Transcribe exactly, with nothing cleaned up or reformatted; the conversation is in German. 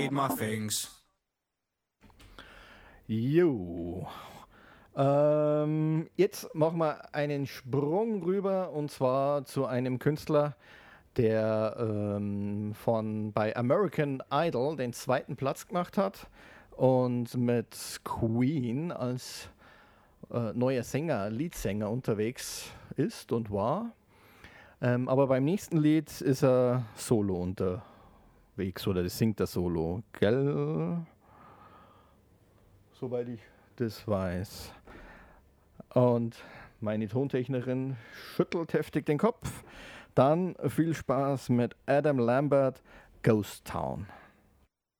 my things. Jo. Ähm, jetzt machen wir einen Sprung rüber und zwar zu einem Künstler, der ähm, von bei American Idol den zweiten Platz gemacht hat und mit Queen als äh, neuer Sänger, Leadsänger unterwegs ist und war. Ähm, aber beim nächsten Lied ist er solo unterwegs oder das singt er solo, gell? Soweit ich das weiß. Und meine Tontechnerin schüttelt heftig den Kopf. Dann viel Spaß mit Adam Lambert, Ghost Town.